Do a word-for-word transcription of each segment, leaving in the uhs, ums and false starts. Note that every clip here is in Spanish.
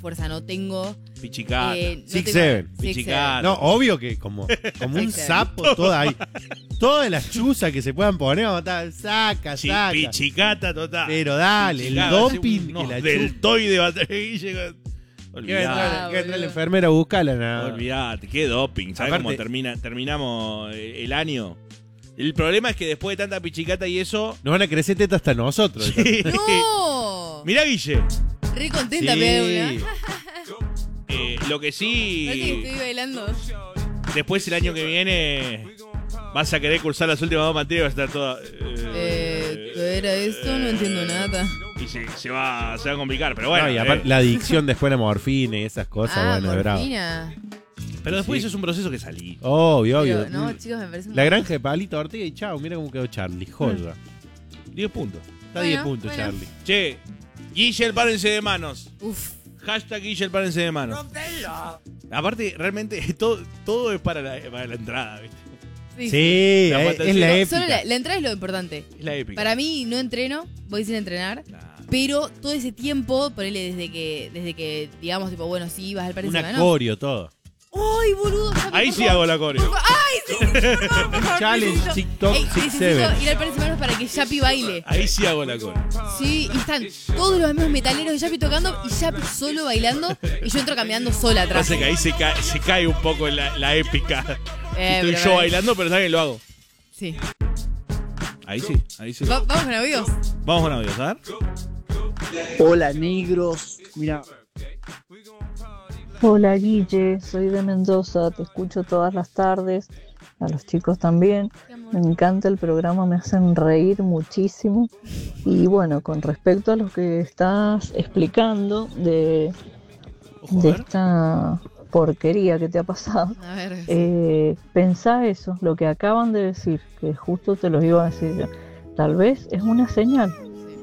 fuerza, no tengo... Pichicata. Eh, no Six tengo- Seven. Six Pichicata. Seven. No, obvio que como, como un Six Seven. sapo, toda ahí. Todas las chuzas que se puedan poner, vamos a estar, saca, Chi- saca. Pichicata total. Pero dale, el Pichicata, doping hace un- que no, la del toy de batería. Que va a entrar, Olvidate. que va a entrar boludo. la enfermera a buscarla, nada. Olvidate, qué doping. ¿Sabes Aparte- cómo termina, terminamos eh, el año? El problema es que después de tanta pichicata y eso. Nos van a crecer tetas hasta nosotros. Sí. ¡No! Mirá, Guille. Re contenta, Sí. me eh, lo que que sí. estoy bailando. Después el año que viene. Vas a querer cursar las últimas dos materias y vas a estar toda. Eh, ¿qué era esto? No entiendo nada. Y se, se, va, se va a complicar, pero bueno. No, y aparte, eh, la adicción después de la morfina y esas cosas, Ah, bueno, es bravo. morfina. pero después sí. eso es un proceso que salí. Obvio, obvio. Pero, no, chicos, me parece un- La granja de Palito Ortega y chao, mira cómo quedó Charlie, joya. diez puntos. Está Bueno, diez puntos, bueno. Charlie. Che, Guille, párense de manos. Uf. Hashtag Guille, párense de manos. Aparte, realmente, todo, todo es para la, para la entrada, ¿viste? Sí. Sí, La es, fantasía. es la No, épica. solo la, la entrada es lo importante. Es la épica. Para mí no entreno, voy sin entrenar, Nah. pero todo ese tiempo, ponele desde que, desde que digamos, tipo, bueno, sí, vas al París Un Semana. acorio, todo. ¡Ay, boludo! Javi, Ahí por sí favor. hago la coreo. Por fa- ¡Ay, sí! Por favor, por favor, Challenge, necesito- TikTok, Ey, Six necesito Seven. ir al París Semana para que Yapi baile. Ahí sí hago la coreo. Sí, y están todos los amigos metaleros de Yapi tocando y Yapi solo bailando y yo entro caminando sola atrás. Pasa que ahí se cae, se cae un poco la, la épica. Eh, Estoy pero yo bueno. bailando, pero ¿sabes que lo hago? Sí. Ahí sí, ahí sí. Va- vamos con audios. Vamos con audios, a ver. Hola negros, mira. Hola Guille, soy de Mendoza, te escucho todas las tardes, a los chicos también, me encanta el programa, me hacen reír muchísimo y bueno, con respecto a lo que estás explicando de, Ojo, a de ver. esta porquería que te ha pasado, A ver. eh, pensá eso, lo que acaban de decir, que justo te los iba a decir yo, tal vez es una señal.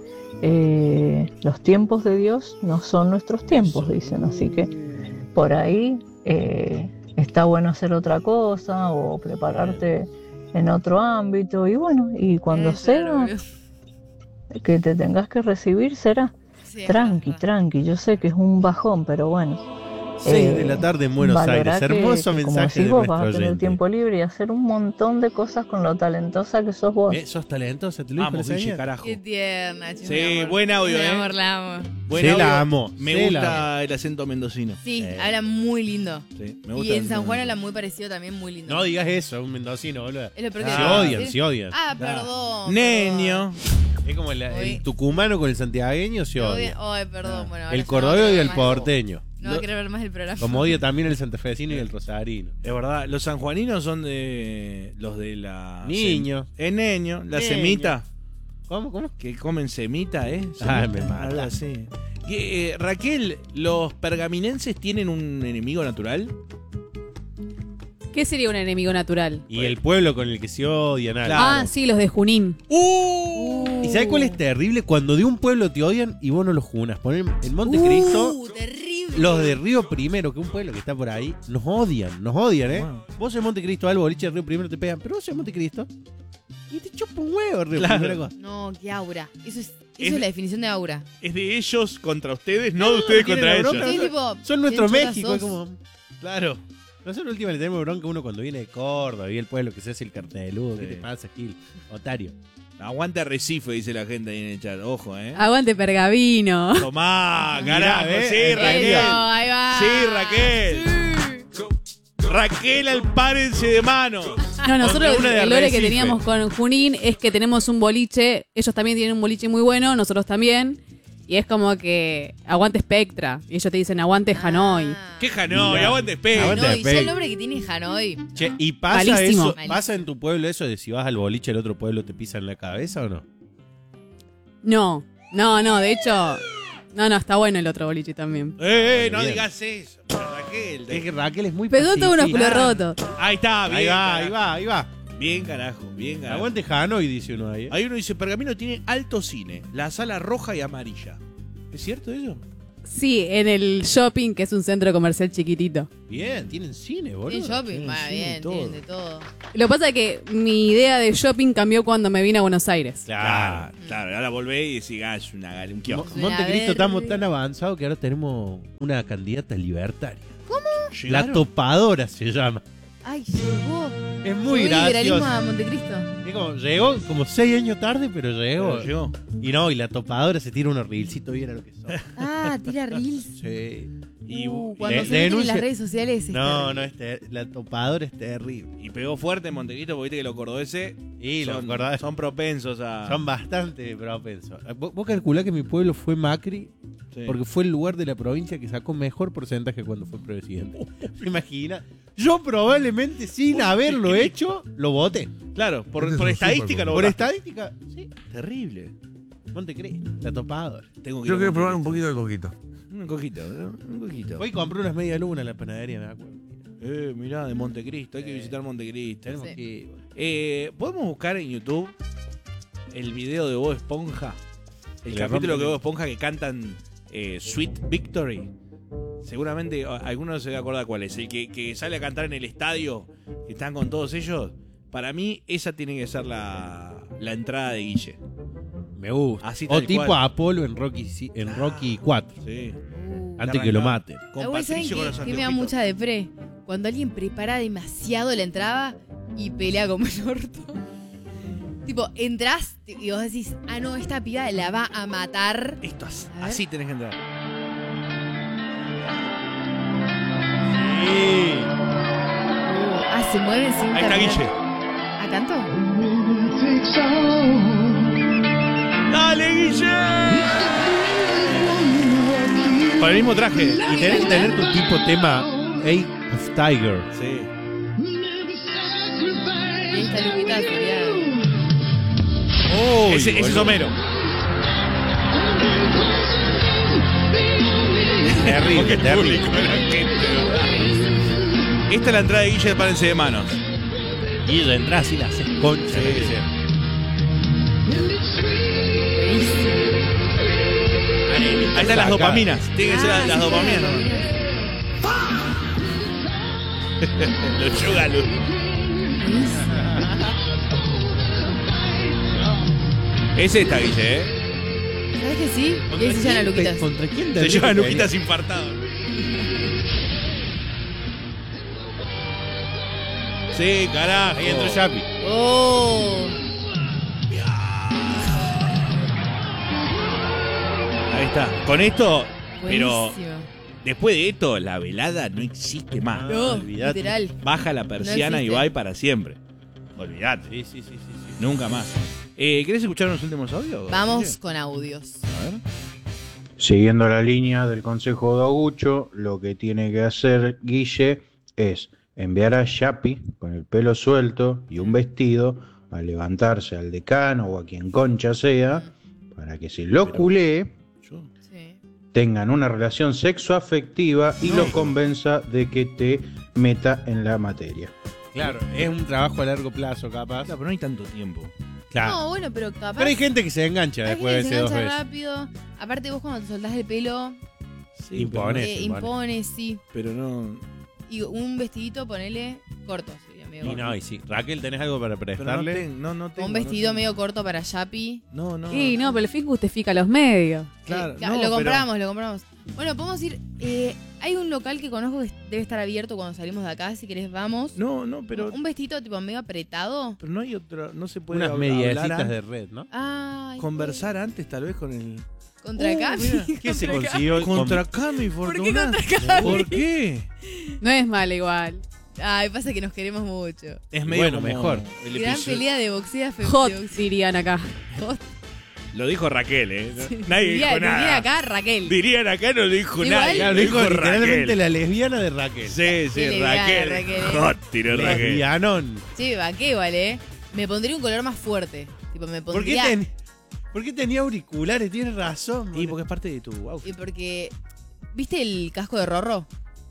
Eh, los tiempos de Dios no son nuestros tiempos, dicen, así que por ahí eh, está bueno hacer otra cosa o prepararte en otro ámbito y bueno, y cuando Eh, sea claro, boludo. que te tengas que recibir será Sí, es tranqui, verdad. tranqui, yo sé que es un bajón, pero bueno. seis de la tarde en Buenos valorá Aires. que- Hermoso que como mensaje decís de vos, nuestro vas a tener oyente. tiempo libre y hacer un montón de cosas con lo talentosa que sos vos. Eh, sos talentosa, te lo dijo Vamos, la Guille, señora. carajo. Qué tierna, chico. Sí, mi amor. buen audio, Mi eh. amor, la amo. Buen Se audio. la amo, Me se la gusta el acento mendocino. Sí, Eh. habla muy lindo. Sí, me Y gusta en el San Juan acento habla muy parecido también, muy lindo. No digas eso, es un mendocino, boludo. Es lo peor que Se Ah. odian, se odian. Ah, Claro. perdón. Neño. Es como el, el Oye. tucumano con el santiagueño se perdón. odia. Ay, perdón. Bueno, ahora El ya no cordobés va a y querer el más- porteño. No va a querer ver más el programa. Como odia también el santafesino y el rosarino. Es verdad, los sanjuaninos son de los de la... Niño. Es niño, la Niño. semita. ¿Cómo? ¿Cómo? Que comen semita, ¿eh? Ah, Semita, me mata. algo así. Y, eh, Raquel, ¿los pergaminenses tienen un enemigo natural? ¿Qué sería un enemigo natural? Y el pueblo con el que se odian. algo. Claro. Ah, sí, los de Junín. ¡Uh! ¿Y sabes cuál es terrible? Cuando de un pueblo te odian y vos no los junas. Poner en Montecristo, Uh, terrible. los de Río Primero, que es un pueblo que está por ahí, nos odian, nos odian, ¿eh? Wow. Vos en Montecristo, al boliche de Río Primero te pegan, pero vos en Montecristo y te chupa un huevo Río Claro. Primero. No, qué aura. Eso es, eso Es- es la definición de aura. Es de ellos contra ustedes, no de ustedes tienen contra la ellos. bronca. Sí, no, tipo, Son nuestro ¿quién chota México, es sos? como... Claro. Nosotros última le tenemos bronca a uno cuando viene de Córdoba y el pueblo que se hace el carteludo. ¿Qué Sí. te pasa, Gil? Otario. Aguante Arrecife, dice la gente ahí en el chat. Ojo, ¿eh? Aguante Pergavino. Tomá, carajo, Mirá, sí, eh. Raquel. Eso, ahí va. Sí, Raquel. Raquel, al párense de mano. No, nosotros Una de el lore que Arrecife. teníamos con Junín es que tenemos un boliche, ellos también tienen un boliche muy bueno, nosotros también, y es como que aguante Spectra, y ellos te dicen aguante Hanoi. Ah. ¿Qué Hanoi? Mirá. Aguante Spectra. Aguante Hanoi, ya Spectra. el nombre que tiene Hanoi. Che, ¿y pasa Malísimo. eso? ¿Pasa en tu pueblo eso de si vas al boliche el otro pueblo te pisan la cabeza o no? No, no, no, de hecho, no, no, está bueno el otro boliche también. Eh, eh, no Bien. digas eso. Raquel. Es que Raquel es muy Pero tengo unos pacífica. culos rotos. Ahí está, bien. Ahí va, carajo. ahí va, ahí va. Bien, carajo, bien, carajo. Aguante Hanoi, dice uno ahí. ¿eh? Ahí uno dice, Pergamino tiene alto cine, la sala roja y amarilla. ¿Es cierto eso? Sí, en el shopping, que es un centro comercial chiquitito. Bien, tienen cine, boludo. ¿Tienen shopping? tienen Va, cine, bien, todo. tienen de todo. Lo que pasa es que mi idea de shopping cambió cuando me vine a Buenos Aires. Claro, claro. Ahora volvé y decís, ah, es una, un Mo- kiosco. Montecristo verde. estamos tan avanzados que ahora tenemos una candidata libertaria. La ¿Llegaron? topadora se llama. Ay, llegó. Es muy Llegó el liberalismo gracioso. a Montecristo. Es como, llegó como seis años tarde, pero llegó. Pero llegó. Y no, y la topadora se tira unos reelcitos bien a lo que son. Ah, tira reels. Sí. Y, Uh, y- cuando de- se meten en denuncia- las redes sociales. es No, terrible. no, es ter- la topadora es terrible. y pegó fuerte en Montecristo porque viste que los cordobeses Y los son, cordobeses son propensos a... son bastante propensos. ¿Vos, vos calculás que mi pueblo fue Macri Sí. porque fue el lugar de la provincia que sacó mejor porcentaje cuando fue presidente? ¿Me imaginas? Yo probablemente sin haberlo hecho, lo voté. Claro, por, Este es por un estadística súper lo Por votaste. estadística, sí. Terrible. Montecristo, la topadora. Tengo que Yo ir a quiero probar un Montecristo. poquito de coquito. Un coquito, ¿no? Un coquito. Hoy compré unas media luna en la panadería, me acuerdo. Eh, mirá, de Montecristo. Hay que visitar Montecristo. Tenemos Sí. que ir. Eh, ¿Podemos buscar en YouTube el video de Bob Esponja? El Le capítulo rompen- de Bob Esponja que cantan eh, Sweet Victory. Seguramente a- alguno se va a acordar cuál es. El que, que sale a cantar en el estadio, que están con todos ellos. Para mí, esa tiene que ser la, la entrada de Guille. Me gusta. Así o tal tipo cual. Apolo en Rocky, ci- en Rocky cuatro. Sí. Uh. Antes que lo Arrancaba. maten. Con Igual, ¿saben Patricio con los qué, qué me da anteojitos. mucha depre? Cuando alguien prepara demasiado la entrada y pelea como el orto. Tipo, entras y vos decís, ah, no, esta piba la va a matar. Esto as- A ver. así tenés que entrar. Sí. Uh, ah, se mueven sin Ahí está terminar. Guille. ¿Ah, canto? ¡Dale, Guille! Con el mismo traje. Y tenés que tener tu tipo tema Age of Tiger. Sí. Y ahí está Luquita, sería... Oh, Ese, ese es Homero. Terrible, terrible. Esta es la entrada de Guille de Párense de Manos. Y ella entras y la haces concha. Sí, lo que sí. sea. Ahí están las dopaminas. Tienen que ser las, Ah, las sí, dopaminas. las ¿no? Los yugalos. Es esta, Guille, ¿eh? ¿Sabes que sí? Y ahí se llaman a Luquitas. ¿Contra quién Se tendría llevan que Luquitas infartados. Sí, carajo. Ahí entró Yapi. Oh. Ahí está. Con esto, pero Buenísimo. después de esto, la velada no existe más. No, olvidate. literal. Baja la persiana No y existe. va para siempre. Olvídate. Sí, sí, sí, sí, sí. Nunca más. Eh, ¿Querés escuchar los últimos audios? Vamos Guille? con audios. A ver. Siguiendo la línea del consejo de Agucho, lo que tiene que hacer Guille es enviar a Yapi con el pelo suelto y un vestido a levantarse al decano o a quien concha sea, para que se lo culee, Yo. Sí. tengan una relación sexoafectiva y No. lo convenza de que te meta en la materia. Claro, es un trabajo a largo plazo, capaz. Claro, pero no hay tanto tiempo. Claro. No, bueno, pero capaz... Pero hay gente que se engancha hay después de gente que ese se dos engancha veces. rápido. Aparte vos cuando te soltás el pelo, Sí, Impone. eh, sí, impone, sí. Pero no. Y un vestidito, ponele, corto. Sería medio Y corto. no, y sí. Raquel, ¿tenés algo para Pero no, prestarle? ten- no, no tengo, un no vestido tengo. medio corto para Yapi. No, no. Y no, pero el fin justifica los medios. Claro, Eh, no, lo pero- compramos, lo compramos. Bueno, podemos ir... eh, hay un local que conozco que debe estar abierto cuando salimos de acá. Si querés, vamos. No, no, pero. Un vestito tipo medio apretado. Pero no hay otra. No se puede Unas hab- mediecitas hablar de an- red, ¿no? Ay, Conversar antes, tal vez, con el. Contra Uh, Cami. mira, ¿Qué se Contra Cami. consiguió? Contra Cami, ¿Por qué Fortuna. contra Cami? ¿Por qué? No es mal igual. Ay, pasa que nos queremos mucho. Es Bueno, como mejor. el Gran episodio- pelea de boxea fe- Hot, de boxeo. dirían acá. Hot. Lo dijo Raquel, ¿eh? Nadie Diría- dijo nada. diría acá Raquel. Dirían acá, no lo dijo Igual- nadie. Claro, lo dijo dijo literalmente Raquel. la lesbiana de Raquel. Sí, sí, Qué lesbiana, Raquel. Raquel, eh. Hot, tiró Raquel. Lesbianón. Che, va, qué vale. Me pondría un color más fuerte. Tipo, me ¿Por qué, pondría. ten- ¿Por qué tenía auriculares? Tienes razón. Y boludo. porque es parte de tu Y outfit. porque. ¿Viste el casco de Rorro?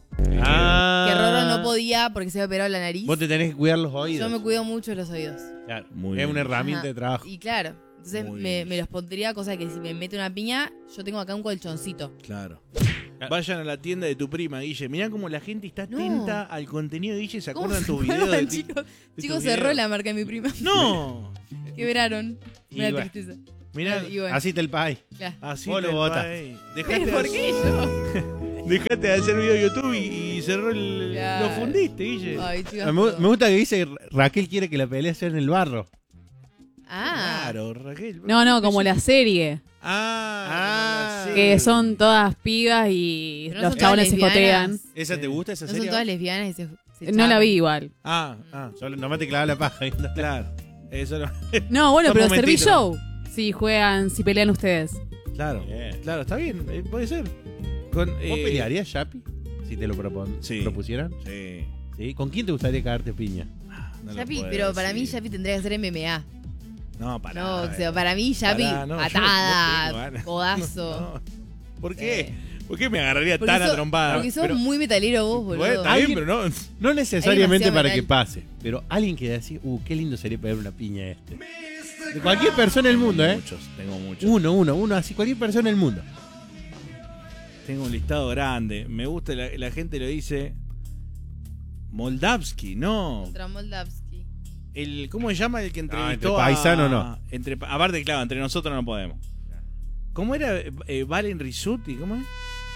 Ah. Que Rorro no podía porque se había operado la nariz. Vos te tenés que cuidar los Yo oídos. me cuido mucho los oídos. Claro, Muy es bien. una herramienta Ajá. de trabajo. Y claro, Entonces Muy me, bien. me los pondría, cosa que si me mete una piña, yo tengo acá un colchoncito. Claro. Vayan a la tienda de tu prima, Guille. Mirá cómo la gente está No. atenta al contenido de Guille. ¿Se ¿Cómo acuerdan se tus videos? acuerdan, de ti- chicos? de Chicos, tus cerró videos? la marca de mi prima. ¡No! Quebraron. Y Una bueno. tristeza. Mirá, Y bueno, Así está el país. claro. así Vos lo te botas. va, eh. Dejate ¿Por de- qué yo? Dejate de hacer video de YouTube y, y cerró el. Claro. Lo fundiste, Guille. Ay, chicos. Me, me gusta que dice Raquel quiere que la pelea sea en el barro. Ah. Claro, Raquel. No, no, como la serie. Ah, Ah, Que son todas pibas y Pero no los son chabones se todas jotean. lesbianas. ¿Esa te gusta, esa No son serie? todas lesbianas y se, se No la chapan. vi igual. Ah, ah, Solo nomás te clava la paja. ¿no? claro. Eso no. No, bueno, Un pero momentito. serví show. Si juegan, si pelean ustedes. Claro, Bien. claro, está bien, eh, puede ser. Con, ¿Vos eh, pelearías, Yapi? Si te lo propon Sí. propusieran. Sí. ¿Sí? ¿Con quién te gustaría cagarte piña? No lo Yapi, puedo pero para mí decir. Yapi tendría que ser M M A. No, para. No, o sea, para mí Yapi, Pará, no, yo no tengo patada, ganas. codazo. No. ¿Por qué? ¿Por qué me agarraría Porque tan sos- a trompada? Porque sos Pero- muy metalero vos, boludo. Bueno, está bien, Alguien- pero no. No necesariamente demasiado para metal. que pase, pero alguien que decir, uh, qué lindo sería pegar una piña a este. De cualquier persona del mundo, ¿eh? Muchos, tengo muchos. Uno, uno, uno, así, cualquier persona del mundo. Tengo un listado grande. Me gusta, la, la gente lo dice. Moldavski, no. Contra Moldavski. El, ¿Cómo se llama el que entrevistó entre paisano a... no. Entre, aparte, claro, entre nosotros no podemos. ¿Cómo era? Eh, Valen Rizzuti, ¿cómo es?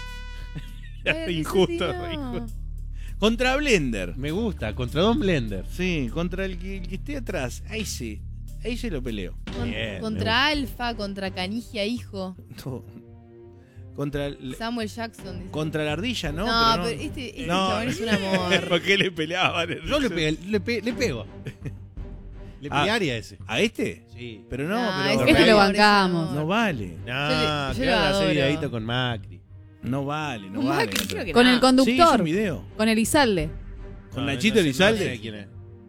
Ay, injusto, Rizzuti, no. injusto. Contra Blender. Me gusta, contra Don Blender. Sí, contra el que, el que esté atrás. Ahí sí. Ahí se lo peleo. Con- Bien, contra Alfa, contra Canigia Hijo. No. Contra, el- Samuel Jackson. dice. contra la ardilla, ¿no? No, Pero pero este, este No. chabón es un amor. ¿Por qué le peleaba a Valen Yo le, Rizzuti? pe- le, pe- le pego. Le Ah. pegaría a ese. ¿A este? Sí. Pero no, No, pero. ese Este lo amor, ese bancamos. amor. No vale. No, Yo le- yo que lo haga hacer adoro. videadito con Macri. No vale, no Un vale. Macri, creo que Con no. el Sí, es conductor. un video. Con Elizalde. ¿Con No, Nachito no sé- Elizalde? no sé quién es.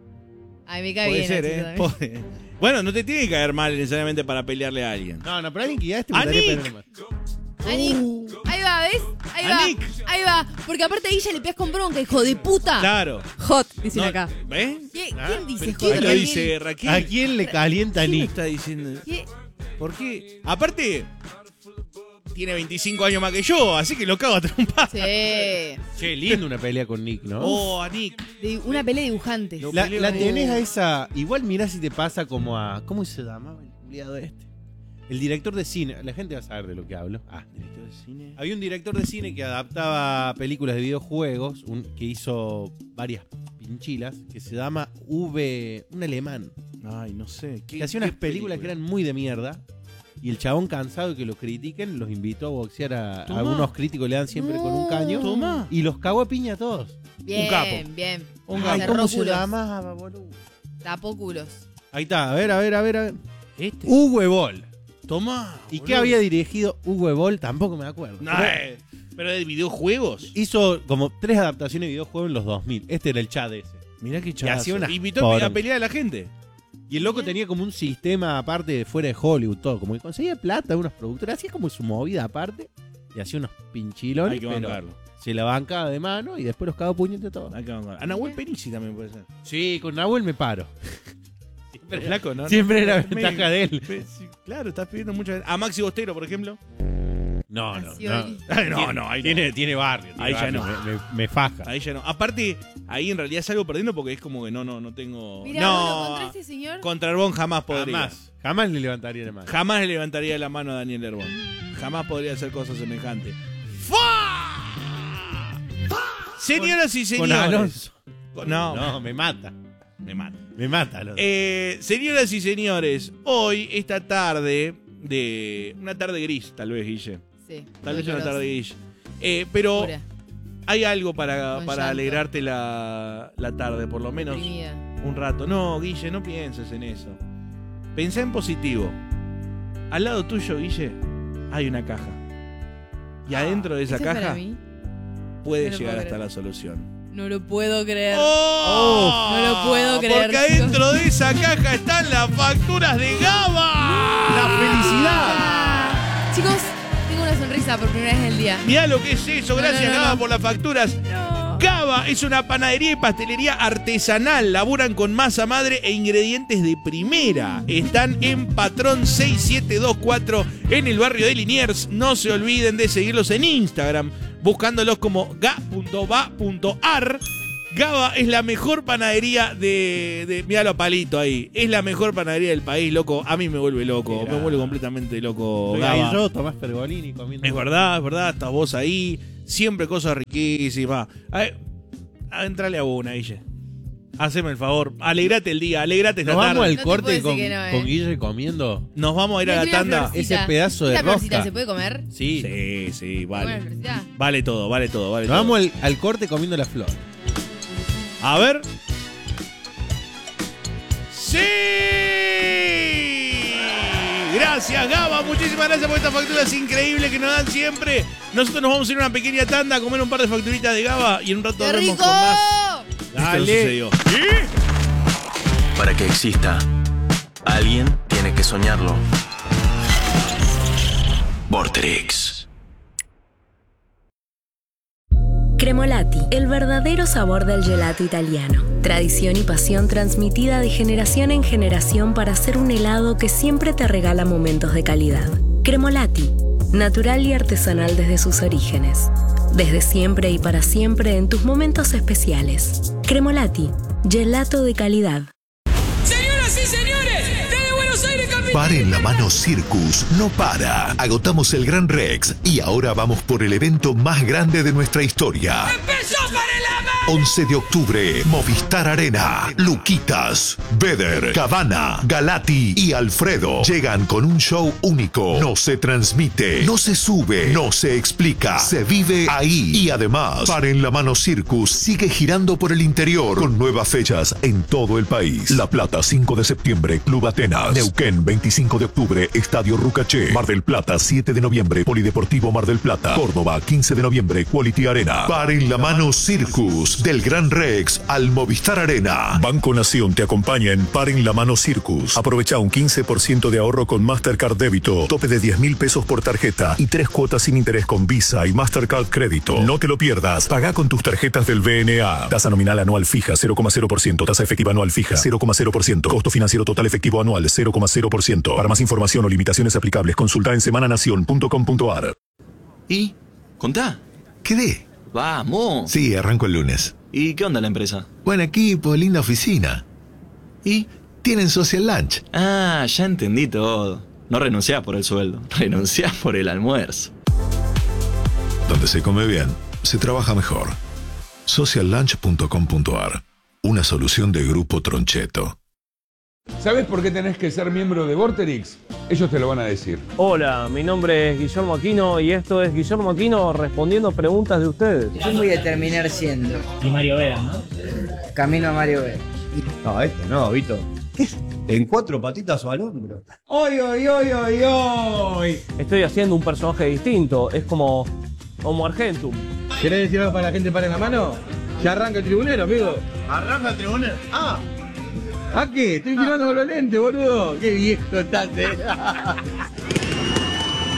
Ay, me cae Puede bien. ser, Nachito ¿eh? también. Puede. Bueno, no te tiene que caer mal necesariamente para pelearle a alguien. No, no, pero alguien que ya este ¡Anik! me gustaría pegarle más. Anik. Ahí va, ¿ves? Ahí va. Anik. Ahí va. Porque aparte ahí ya le pegas con bronca, hijo de puta. Claro. Hot, dicen No, acá. ¿Ves? ¿Qui- Ah, ¿Quién dice, ¿Pero joder, ¿Quién lo Raquel? dice, Raquel? ¿A quién le calienta ¿Quién Nick? está diciendo? ¿Qué? ¿Por qué? Aparte, tiene veinticinco años más que yo, así que lo cago a trompadas. Sí. Che, lindo una pelea con Nick, ¿no? Oh, a Nick. De una pelea de dibujantes. Lo- La, peleo la con- tenés a esa. Igual mirá si te pasa como a. ¿Cómo se llamaba el culiado este? El director de cine. La gente va a saber de lo que hablo. Ah, Director de cine. había un director de cine que adaptaba películas de videojuegos, un- que hizo varias pinchilas, que se llama V. Un alemán. Ay, no sé. ¿Qué- Que hacía unas qué películas que eran muy de mierda. Y el chabón, cansado de que lo critiquen, los invitó a boxear a, a Tomá. algunos críticos, le dan siempre con un caño. Tomá. Y los cagó a piña a todos. Bien, Un capo. bien. Un Ay, Cerró ¿cómo se culos. llamaba, boludo? Tapó culos. Ahí está, a ver, a ver, a ver, a ver. Este. Hugo Ebol. Tomá. ¿Y boludo. qué había dirigido Hugo Ebol? Tampoco me acuerdo. No, Pero eh, pero de videojuegos. hizo como tres adaptaciones de videojuegos en los dos mil. Este era el chat ese. Mirá qué Y chaval. hacía unas Invitó a porongas. pelear a la gente. Y el loco tenía como un sistema aparte de fuera de Hollywood, todo. Como que conseguía plata, unos productores. Hacía como su movida aparte. Y hacía unos pinchilones. Hay que pero bancarlo. se la bancaba de mano y después los cagó puñete todos. Hay que bancarlo. A Nahuel Penici también puede ser. Sí, con Nahuel me paro. Pero flaco, ¿no? Siempre era Me- ventaja de él. me- sí, claro, estás pidiendo muchas veces. A Maxi Bostero, por ejemplo. No, no, Así no. hoy. Ay, no, no, ahí no. Tiene, tiene barrio. tiene Ahí ya barrio, no. Me, me- me faja. Ahí ya no. Aparte, ahí en realidad salgo perdiendo porque es como que no, no, no tengo. Mirá, no. bueno, contra este señor. Contra Herbón jamás podría. Jamás. Jamás le levantaría la mano. Jamás le levantaría la mano a Daniel Herbón. Jamás podría hacer cosas semejantes. ¡Fua! Señoras y Con señores. Alonso. No, No, me mata. me mata. Me mata, Alonso. Eh, señoras y señores, hoy, esta tarde, de una tarde gris, tal vez, Guille. Sí. Tal vez muy una tarde doloroso. gris. Eh, pero Oscura, hay algo para, Con para llanto. alegrarte la, la tarde, por lo menos deprimida. un rato. No, Guille, no pienses en eso. Pensá en positivo. Al lado tuyo, Guille, hay una caja. Y adentro de esa ¿Esto es para caja mí? puede No lo llegar puedo hasta creer. la solución. No lo puedo creer. ¡Oh! No lo puedo creer, Porque chicos. adentro de esa caja están las facturas de Gaba. ¡La felicidad! Ah, chicos, tengo una sonrisa por primera vez en el día. Mirá lo que es eso. No, Gracias, no, no, Gaba, no. por las facturas. No. Gaba es una panadería y pastelería artesanal. Laburan con masa madre e ingredientes de primera. Están en Patrón seis siete dos cuatro en el barrio de Liniers. No se olviden de seguirlos en Instagram, buscándolos como ga punto va punto ar. Gaba es la mejor panadería de, de... Míralo, Palito ahí. Es la mejor panadería del país, loco. A mí me vuelve loco. Mira. Me vuelve completamente loco, Estoy Gaba. ahí yo, Tomás Pergolini comiendo. Es verdad, es verdad. Estás vos ahí. Siempre cosas riquísimas. A ver, a entrale a una, Guille. Haceme el favor. Alegrate el día, alegrate esta Nos vamos tarde. al No te corte puedo con, decir que no, eh. con Guille comiendo. Nos vamos a ir a la Tiene una tanda. florcita. Ese pedazo de ¿Esta florcita rosca. se puede comer? Sí. Sí, sí, ¿Buena vale. florcita? Vale todo, vale todo, vale Nos todo. vamos al, al corte comiendo la flor. A ver. ¡Sí! Gracias, Gaba. Muchísimas gracias por estas facturas increíbles que nos dan siempre. Nosotros nos vamos a ir a una pequeña tanda a comer un par de facturitas de Gaba y en un rato ¡Qué volvemos rico! con más. Esto no sucedió. Para que exista, alguien tiene que soñarlo. Vorterix. Cremolati, el verdadero sabor del gelato italiano. Tradición y pasión transmitida de generación en generación para hacer un helado que siempre te regala momentos de calidad. Cremolati, natural y artesanal desde sus orígenes. Desde siempre y para siempre en tus momentos especiales. Cremolati, gelato de calidad. Señoras y señores, desde Buenos Aires, capital. Para en la mano Circus no para. Agotamos el Gran Rex y ahora vamos por el evento más grande de nuestra historia. ¡Empezó para la mano! once de octubre, Movistar Arena. Luquitas, Beder, Cabana, Galati y Alfredo llegan con un show único. No se transmite, no se sube, no se explica, se vive ahí. Y además, Para en la mano Circus sigue girando por el interior con nuevas fechas en todo el país. La Plata, cinco de septiembre, Club Atenas. Neuquén, veinticinco de octubre, Estadio Rucaché. Mar del Plata, siete de noviembre, Polideportivo Mar del Plata. Córdoba, quince de noviembre, Quality Arena. Para en la mano Circus, del Gran Rex al Movistar Arena. Banco Nación te acompaña en Para en la mano Circus. Aprovecha un quince por ciento de ahorro con Mastercard Débito, tope de diez mil pesos por tarjeta y tres cuotas sin interés con Visa y Mastercard Crédito. No te lo pierdas. Paga con tus tarjetas del B N A. Tasa nominal anual fija cero coma cero por ciento. Tasa efectiva anual fija cero coma cero por ciento. Costo financiero total efectivo anual cero coma cero por ciento. Para más información o limitaciones aplicables, consulta en semananación punto com punto ar. ¿Y? ¿Contá? ¿Qué? Vamos. Sí, arranco el lunes. ¿Y qué onda la empresa? Buen equipo, linda oficina. ¿Y? Tienen social lunch. Ah, ya entendí todo. No renunciás por el sueldo, renunciás por el almuerzo. Donde se come bien, se trabaja mejor. social lunch punto com punto ar. Una solución de Grupo Troncheto. ¿Sabes por qué tenés que ser miembro de Vorterix? Ellos te lo van a decir. Hola, mi nombre es Guillermo Aquino y esto es Guillermo Aquino respondiendo preguntas de ustedes. ¿Quién voy a terminar siendo? Y Mario Vega, ¿no? Camino a Mario Vega. No, este no, Vito. ¿Qué? ¿En cuatro patitas o al hombro? ¡Oy, oy, oy, oy, oy! Estoy haciendo un personaje distinto, es como Homo Argentum. ¿Querés decir algo para la gente para en la mano? Ya arranca el tribunero, amigo. ¿Arranca el tribunal? Ah, ¿A qué? Estoy filmando con los lentes, boludo. Qué viejo estás, eh.